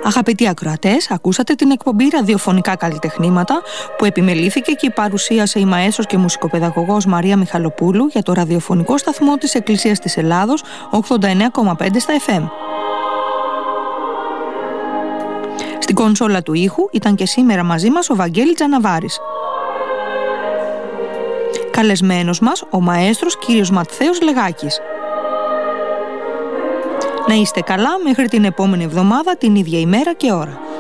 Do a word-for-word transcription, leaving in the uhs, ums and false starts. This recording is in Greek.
Αγαπητοί ακροατές, ακούσατε την εκπομπή Ραδιοφωνικά Καλλιτεχνήματα που επιμελήθηκε και παρουσίασε η μαέστρος και μουσικοπαιδαγωγός Μαρία Μιχαλοπούλου για το ραδιοφωνικό σταθμό της Εκκλησίας της Ελλάδος ογδόντα εννέα κόμμα πέντε στα εφ εμ. Στην κονσόλα του ήχου ήταν και σήμερα μαζί μας ο Βαγγέλης Τζαναβάρης. Καλεσμένος μας ο μαέστρος κύριος Ματθαίος Λεγάκης. Να είστε καλά μέχρι την επόμενη εβδομάδα την ίδια ημέρα και ώρα.